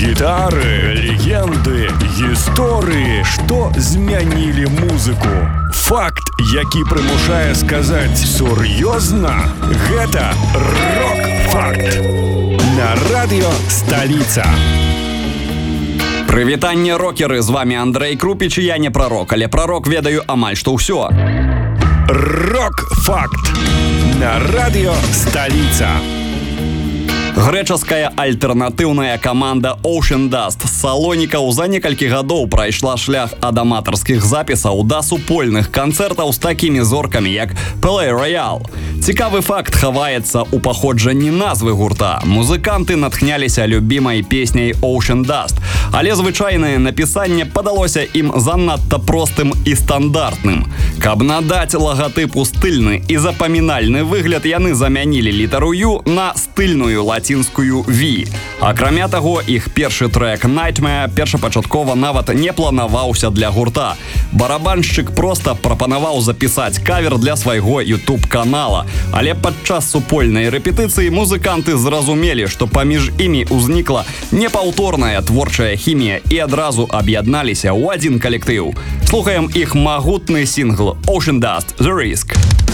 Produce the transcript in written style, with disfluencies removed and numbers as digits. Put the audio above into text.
Гітары, легенды, гісторыі, што змянілі музыку. Факт, які прымушае сказаць сур'ёзна, гэта рок-факт. На радыё «Сталіца». Прывітанне, рокеры, з вами Андрэй Крупіч, і я не прарок, але прарок ведаю амаль што ўсё. Рок-факт. На радыё «Сталіца». Грэчаская альтэрнатыўная каманда Ocean Dust з Салонікаў за некалькі гадоў прайшла шлях ад аматарскіх запісаў да супольных канцэртаў з такімі зоркамі, як Pele Royale. Цікавы факт хаваецца ў паходжанні назвы гурта. Музыканты натхняліся любімай песняй Ocean Dust, але звычайнае напісанне падалося ім занадта простым і стандартным. Каб надаць лагатыпу стыльны і запамінальны выгляд, яны замянілі літару «Ю» на стыльную лацінскую «V». Акрамя таго, іх першы трэк «Nightmare» першапачаткова нават не планаваўся для гурта. Барабаншчык проста прапанаваў запісаць кавер для свайго YouTube-канала. Але падчас супольнай рэпетыцыі музыканты зразумелі, што паміж імі ўзнікла непаўторная творчая хімія і адразу аб'ядналіся ў адзін калектыў. Слухаем іх магутны сінгл «Ocean Dust – The Risk».